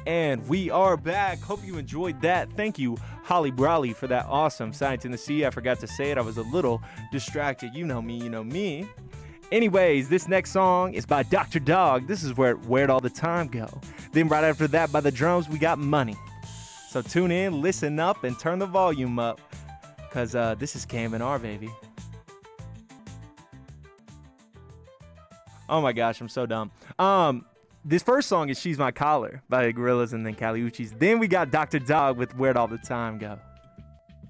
And we are back. Hope you enjoyed that. Thank you, Holly Brawley, for that awesome Science in the Sea. I forgot to say it. I was a little distracted. You know me, you know me. Anyways, this next song is by Dr. Dog. This is Where'd All the Time Go? Then right after that, by the drums, we got Money. So tune in, listen up, and turn the volume up, because this is KMNR, baby. Oh my gosh, I'm so dumb. This first song is She's My Collar by the Gorillaz and then Cali Uchis. Then we got Dr. Dog with Where'd All the Time Go?